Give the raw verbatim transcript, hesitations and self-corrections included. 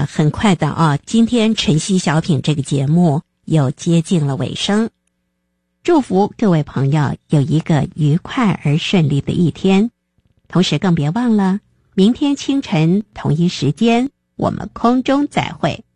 呀，很快的啊，今天晨曦小品这个节目又接近了尾声。祝福各位朋友有一个愉快而顺利的一天，同时更别忘了，明天清晨同一时间我们空中再会。